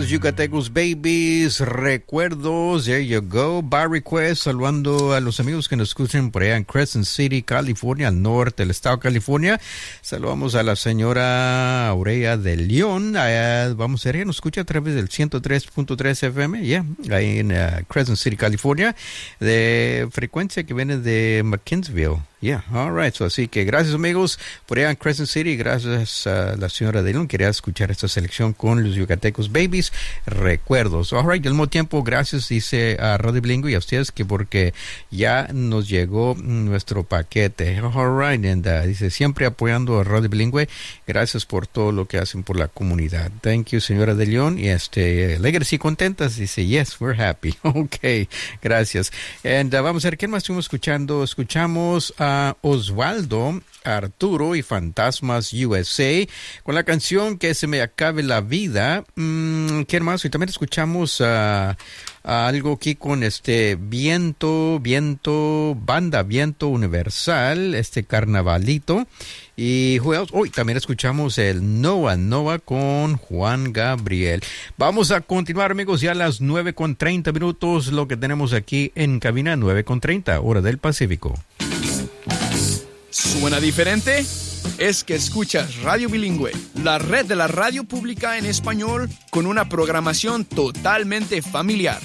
los Yucatecos Babies, recuerdos, there you go, by request, saludando a los amigos que nos escuchan por allá en Crescent City, California, al norte del estado de California. Saludamos a la señora Aurea de León, vamos a ver, ella nos escucha a través del 103.3 FM, ahí en Crescent City, California, de frecuencia que viene de McKinsville. All right. So, así que gracias, amigos, por allá en Crescent City. Gracias a la señora Dillon. Quería escuchar esta selección con los Yucatecos Babies. Recuerdos. All right. Y al mismo tiempo, gracias, dice a Radio Bilingüe y a ustedes, que porque ya nos llegó nuestro paquete. All right. And, dice, siempre apoyando a Radio Bilingüe. Gracias por todo lo que hacen por la comunidad. Thank you, señora Dillon. Y alegres y contentas. Dice, yes, we're happy. Okay. Gracias. And vamos a ver, ¿qué más estuvimos escuchando? Escuchamos a Osvaldo, Arturo y Fantasmas USA con la canción Que se me acabe la vida. ¿Qué más? Y también escuchamos algo aquí con Viento Banda Viento Universal, Carnavalito. Y hoy también escuchamos el Noa con Juan Gabriel. Vamos a continuar, amigos, ya a las 9:30, lo que tenemos aquí en cabina, 9:30, hora del Pacífico. ¿Suena diferente? Es que escuchas Radio Bilingüe, la red de la radio pública en español con una programación totalmente familiar.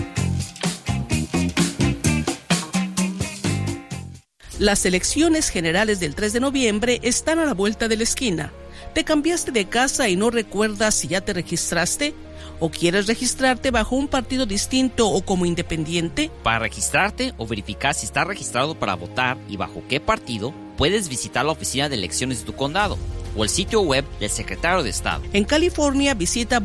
Las elecciones generales del 3 de noviembre están a la vuelta de la esquina. ¿Te cambiaste de casa y no recuerdas si ya te registraste? ¿O quieres registrarte bajo un partido distinto o como independiente? Para registrarte o verificar si estás registrado para votar y bajo qué partido, puedes visitar la oficina de elecciones de tu condado o el sitio web del secretario de Estado. En California, visita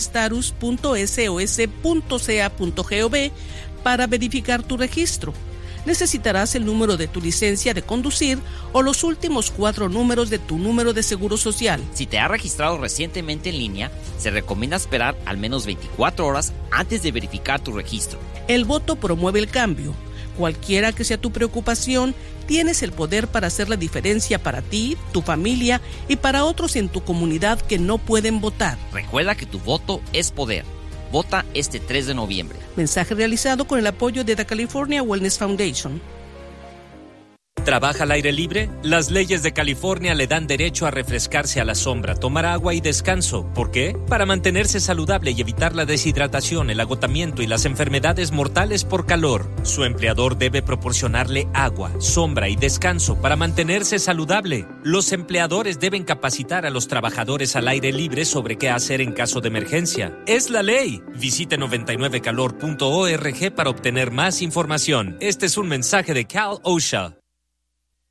voterstatus.sos.ca.gov para verificar tu registro. Necesitarás el número de tu licencia de conducir o los últimos 4 números de tu número de seguro social. Si te has registrado recientemente en línea, se recomienda esperar al menos 24 horas antes de verificar tu registro. El voto promueve el cambio. Cualquiera que sea tu preocupación, tienes el poder para hacer la diferencia para ti, tu familia y para otros en tu comunidad que no pueden votar. Recuerda que tu voto es poder. Vota este 3 de noviembre. Mensaje realizado con el apoyo de The California Wellness Foundation. ¿Trabaja al aire libre? Las leyes de California le dan derecho a refrescarse a la sombra, tomar agua y descanso. ¿Por qué? Para mantenerse saludable y evitar la deshidratación, el agotamiento y las enfermedades mortales por calor. Su empleador debe proporcionarle agua, sombra y descanso para mantenerse saludable. Los empleadores deben capacitar a los trabajadores al aire libre sobre qué hacer en caso de emergencia. ¡Es la ley! Visite 99calor.org para obtener más información. Este es un mensaje de Cal OSHA.